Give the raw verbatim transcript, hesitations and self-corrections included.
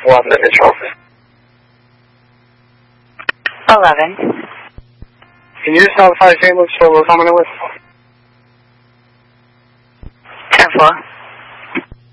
One minute, Charlie. Eleven. Can you just notify Caleb so we're coming in with? Ten four.